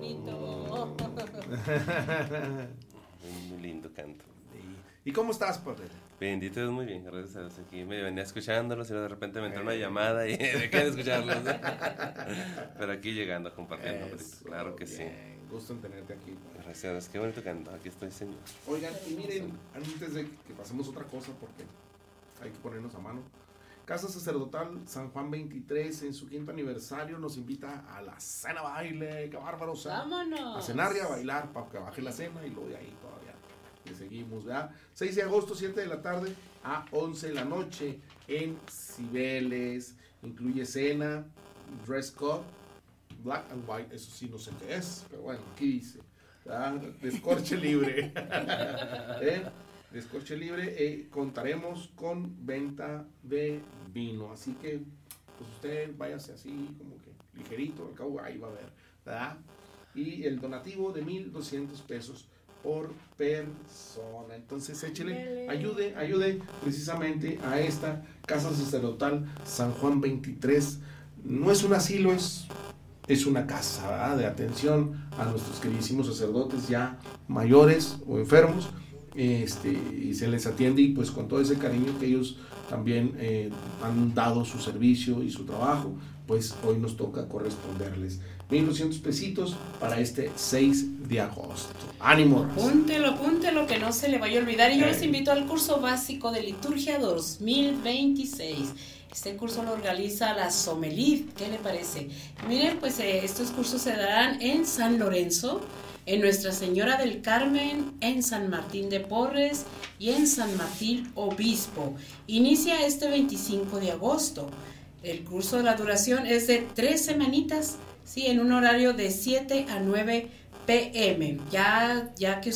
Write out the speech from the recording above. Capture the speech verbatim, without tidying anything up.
bonito. Muy lindo canto. ¿Y cómo estás, padre? Bendito Dios, muy bien, gracias a Dios. Aquí me venía escuchándolos y de repente me entró una llamada y dejé de escucharlos. Pero aquí llegando a compartir, Eso, claro que bien. Sí. Gusto en tenerte aquí. Gracias a Dios, qué bonito canto, aquí estoy, Señor. Oigan, y miren, antes de que pasemos a otra cosa, porque hay que ponernos a mano. Casa Sacerdotal San Juan veintitrés, en su quinto aniversario, nos invita a la cena baile. ¡Qué bárbaro! O sea, Vámonos. a cenar y a bailar para que baje la cena y luego de ahí todavía le seguimos, ¿verdad? seis de agosto, siete de la tarde a once de la noche en Cibeles. Incluye cena, dress code, black and white, eso sí no sé qué es, pero bueno, aquí dice, ¿verdad? Descorche libre. ¿Eh? Descorche libre, eh, contaremos con venta de vino, así que pues usted váyase así como que ligerito, al cabo ahí va a ver, ¿verdad? Y el donativo de mil doscientos pesos por persona. Entonces échele, ayude, ayude precisamente a esta Casa Sacerdotal San Juan veintitrés. No es un asilo, es, es una casa, ¿verdad?, de atención a nuestros queridísimos sacerdotes ya mayores o enfermos, este, y se les atiende y pues con todo ese cariño que ellos también eh, han dado su servicio y su trabajo, pues hoy nos toca corresponderles. mil doscientos pesitos para este seis de agosto. ¡Ánimo! Apúntelo, apúntelo, que no se le vaya a olvidar. Y yo Eh. les invito al curso básico de liturgia dos mil veintiséis. Este curso lo organiza la Somelid. ¿Qué le parece? Miren, pues eh, estos cursos se darán en San Lorenzo, en Nuestra Señora del Carmen, en San Martín de Porres y en San Martín Obispo. Inicia este veinticinco de agosto. El curso de la duración es de tres semanitas, sí, en un horario de siete a nueve p m. Ya, ya que